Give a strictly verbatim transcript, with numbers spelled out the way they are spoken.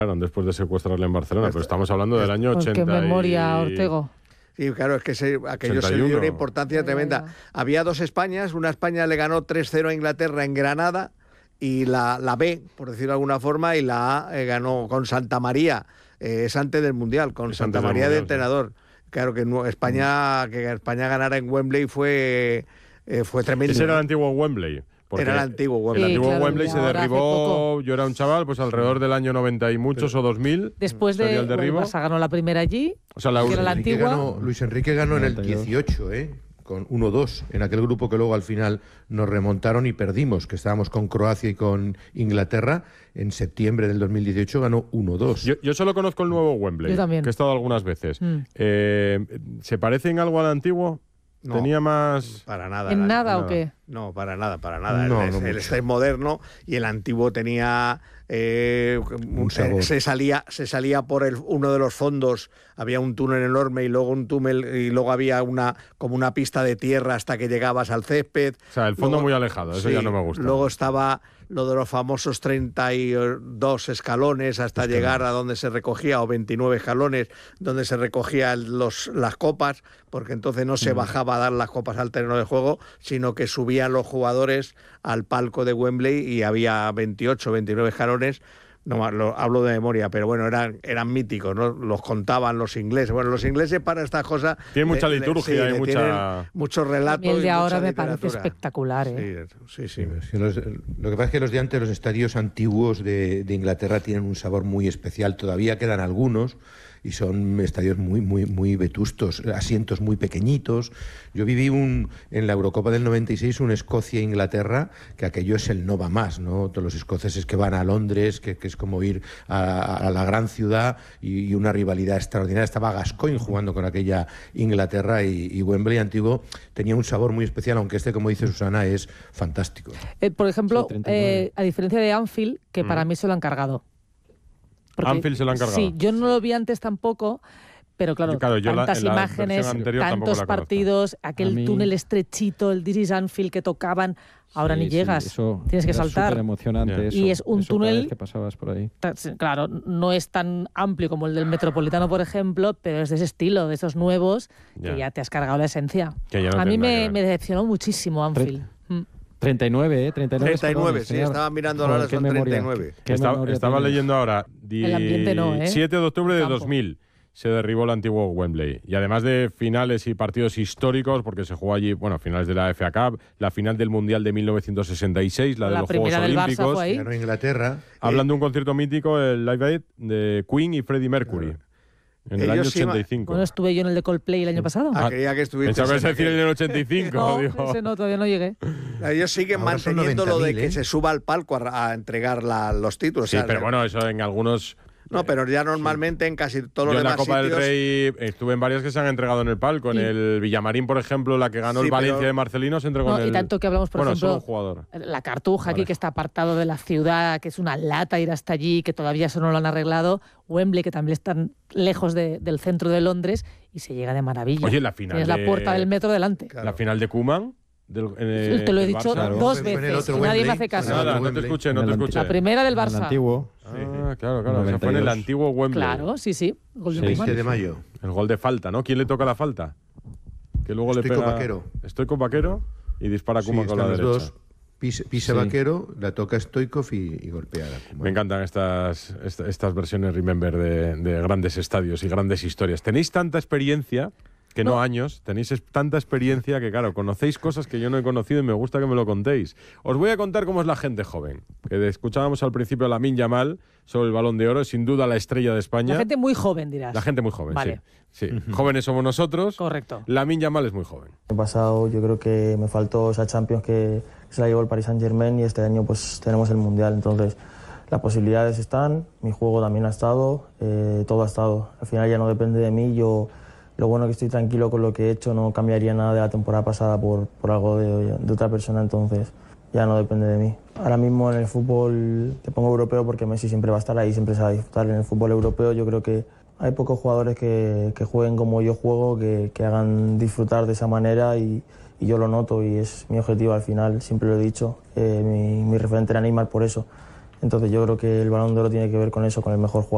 después de secuestrarle en Barcelona, pero estamos hablando del año ochenta. ¿Qué memoria, Ortego? Sí, claro, es que se, aquello se dio una importancia tremenda. Había dos Españas, una España le ganó tres cero a Inglaterra en Granada, y la, la B, por decirlo de alguna forma, y la A eh, ganó con Santa María, eh, es antes del Mundial, con es Santa María de entrenador. Sí. Claro que España, que España ganara en Wembley fue, eh, fue tremendo. Ese era el antiguo Wembley. Era el antiguo Wembley. El sí, antiguo claro, Wembley se derribó, yo era un chaval, pues alrededor del año noventa y muchos pero, o dos mil. Después de el derribo. El Barça ganó la primera allí, o sea, la, que era la antigua. Ganó, Luis Enrique ganó en el dieciocho, ¿eh? Con uno dos, en aquel grupo que luego al final nos remontaron y perdimos, que estábamos con Croacia y con Inglaterra. En septiembre del dos mil dieciocho ganó uno dos. Yo, yo solo conozco el nuevo Wembley, yo también. que he estado algunas veces. Mm. Eh, ¿Se parece en algo al antiguo? No, tenía más... Para nada. ¿En nada, nada o qué? No, para nada, para nada. No, el, no el este es moderno y el antiguo tenía... Eh, un sabor. Se salía, se salía por el, uno de los fondos, había un túnel enorme y luego un túnel y luego había una como una pista de tierra hasta que llegabas al césped. O sea, el fondo luego, muy alejado, eso sí, ya no me gusta. Luego estaba lo de los famosos treinta y dos escalones hasta Escalón. llegar a donde se recogía, o veintinueve escalones, donde se recogían los, las copas, porque entonces no se bajaba a dar las copas al terreno de juego, sino que subían los jugadores al palco de Wembley y había veintiocho, veintinueve escalones. No, lo, hablo de memoria, pero bueno, eran, eran míticos, ¿no? Los contaban los ingleses. Bueno, los ingleses para estas cosas... Tienen mucha le, liturgia le, sí, y mucha... muchos relatos. El de y ahora mucha me literatura. parece espectacular, ¿eh? Sí, sí, sí. sí los, lo que pasa es que los de antes, los estadios antiguos de, de Inglaterra tienen un sabor muy especial. Todavía quedan algunos y son estadios muy, muy, muy vetustos, asientos muy pequeñitos. Yo viví un, en la Eurocopa del noventa y seis un Escocia-Inglaterra, que aquello es el no va más, ¿no? Todos los escoceses que van a Londres, que, que es como ir a, a la gran ciudad, y, y una rivalidad extraordinaria. Estaba Gascoigne jugando con aquella Inglaterra, y, y Wembley antiguo tenía un sabor muy especial, aunque este, como dice Susana, es fantástico. Eh, por ejemplo, sí, eh, a diferencia de Anfield, que mm. para mí se lo han cargado. Porque, Anfield se lo han cargado. Sí, yo no lo vi antes tampoco, pero claro, claro tantas la, imágenes, tantos partidos, aquel mí... túnel estrechito, el This is Anfield que tocaban, ahora sí, ni llegas, sí, eso tienes que saltar. Súper emocionante. Yeah. Eso, y es un eso túnel que pasabas por ahí. Claro, no es tan amplio como el del Metropolitano, por ejemplo, pero es de ese estilo, de esos nuevos, yeah. que ya te has cargado la esencia. No a mí me, me decepcionó muchísimo Anfield. Pre treinta y nueve, ¿eh? treinta y nueve, treinta y nueve, sí, estaba mirando ahora, son treinta y nueve. Estaba, estaba leyendo ahora, el ambiente no, ¿eh? siete de octubre de dos mil se derribó el antiguo Wembley. Y además de finales y partidos históricos, porque se jugó allí, bueno, finales de la F A Cup, la final del Mundial de mil novecientos sesenta y seis, la de la los Juegos Olímpicos. Ganó Inglaterra. Hablando de un concierto mítico, el Live Aid de Queen y Freddie Mercury. Claro. En el Ellos año ochenta y cinco. Bueno, estuve yo en el de Coldplay el año pasado. Ah, quería que estuviste. Pensaba que ibas a decir el del ochenta y cinco. No, digo. ese no, todavía no llegué. Ellos siguen Ahora manteniendo lo de que ¿eh? se suba al palco a, a entregar la, los títulos. Sí, o sea, pero bueno, eso en algunos... No, pero ya normalmente sí. en casi todos los Yo demás en la Copa sitios... del Rey estuve en varias que se han entregado en el palco. En sí. el Villamarín, por ejemplo, la que ganó sí, el Valencia pero... de Marcelino se entregó no, en el... Y tanto que hablamos, por bueno, ejemplo, un jugador. la Cartuja vale. aquí, que está apartado de la ciudad, que es una lata ir hasta allí, que todavía eso no lo han arreglado. Wembley, que también están lejos de, del centro de Londres, y se llega de maravilla. Oye, la final Tienes de... la puerta del metro delante. Claro. La final de Koeman... Del, eh, te lo he dicho Barça, dos veces y nadie me hace caso. Nada, no te escuché, no te escuché. La primera del Barça. El antiguo. Ah, claro, claro. Eso fue en el antiguo Wembley. Claro, sí, sí. Gol de seis de mayo. El gol de falta, ¿no? ¿Quién le toca la falta? Que luego Estoy le pega... con Vaquero. Estoy con Vaquero y dispara Koeman sí, con la derecha. Dos. Pisa, pisa sí. Vaquero, la toca Stoichkov y, y golpea a Koeman. Me encantan estas, estas, estas versiones Remember de, de grandes estadios y grandes historias. Tenéis tanta experiencia... que no. no años, tenéis tanta experiencia que, claro, conocéis cosas que yo no he conocido y me gusta que me lo contéis. Os voy a contar cómo es la gente joven. Que escuchábamos al principio a Lamine Yamal sobre el Balón de Oro, sin duda la estrella de España. La gente muy joven, dirás. La gente muy joven, vale. sí. sí. Uh-huh. Jóvenes somos nosotros. Correcto. Lamine Yamal es muy joven. El pasado yo creo que me faltó esa Champions que se la llevó el Paris Saint-Germain y este año pues tenemos el Mundial, entonces... Las posibilidades están, mi juego también ha estado, eh, todo ha estado. Al final ya no depende de mí, yo... Lo bueno es que estoy tranquilo con lo que he hecho, no cambiaría nada de la temporada pasada por, por algo de, de otra persona, entonces ya no depende de mí. Ahora mismo en el fútbol te pongo europeo porque Messi siempre va a estar ahí, siempre se va a disfrutar. En el fútbol europeo yo creo que hay pocos jugadores que, que jueguen como yo juego, que, que hagan disfrutar de esa manera y, y yo lo noto y es mi objetivo al final, siempre lo he dicho. Eh, mi, mi referente era Neymar por eso. Entonces yo creo que el Balón de Oro tiene que ver con eso, con el mejor jugador.